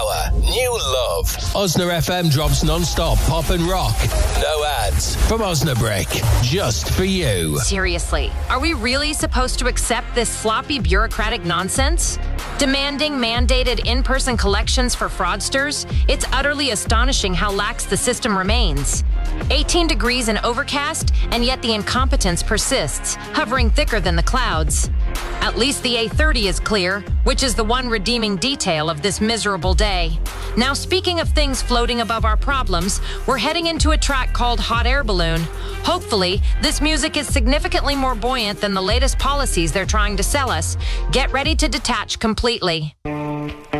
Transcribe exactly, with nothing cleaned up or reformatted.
hour, new love. Osna F M drops non-stop pop and rock. No ads from Osnabrick, just for you. Seriously, are we really supposed to accept this sloppy bureaucratic nonsense? Demanding mandated in-person collections for fraudsters? It's utterly astonishing how lax the system remains. eighteen degrees and overcast, and yet the incompetence persists, hovering thicker than the clouds. At least the A thirty is clear, which is the one redeeming detail of this miserable day. Now, speaking of things floating above our problems, we're heading into a track called Hot Air Balloon. Hopefully, this music is significantly more buoyant than the latest policies they're trying to sell us. Get ready to detach completely.